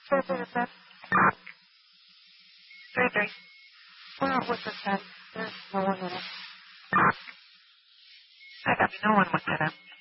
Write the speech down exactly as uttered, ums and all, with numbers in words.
Three three is that? Three three. Well, what's this then? There's no one in it. I got no one with it.